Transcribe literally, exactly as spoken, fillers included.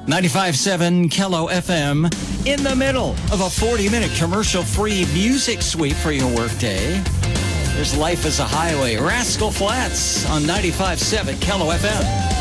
ninety-five point seven Kello F M, in the middle of a forty-minute commercial-free music sweep for your workday. There's Life as a Highway, Rascal Flatts on ninety-five point seven Kello F M.